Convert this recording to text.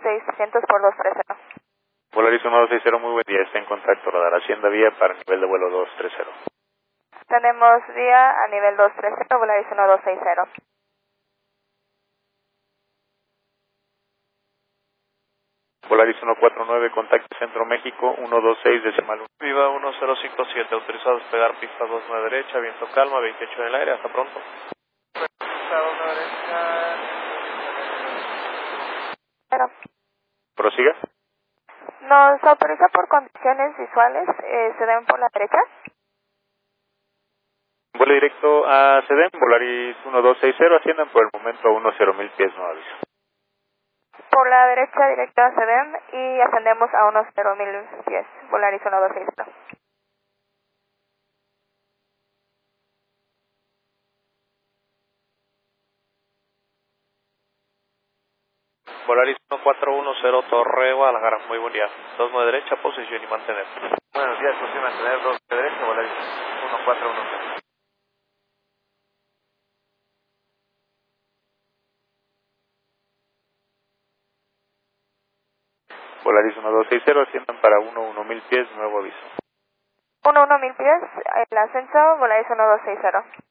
12600 por 230. Volaris 1260, muy buen día, está en contacto radar Hacienda Vía para nivel de vuelo 230. Tenemos vía a nivel 230, Volaris 1260. Volaris 149, contacto Centro México, 126 decimal 1. Viva 1057, autorizado a despegar pista 29 derecha, viento calma, 28 en el aire, hasta pronto. Pista 29 derecha. Pero Prosiga. nos autoriza por condiciones visuales, se den por la derecha. Vuelo directo a Sedem, Volaris 1260, asciendan por el momento a 10.000 pies, no aviso. Por la derecha directo a Sedem y ascendemos a unos 0.000 pies, Volaris 1260. Volaris 1410, Torre Guadalajara, muy buen día. 29 derecha, posición y mantener. Buenos días, posición y mantener, 2 derecha, Volaris 1410. Volaris 1260, asciendan para 1.000 pies, nuevo aviso. 1.000 pies, el ascenso, Volaris 1260.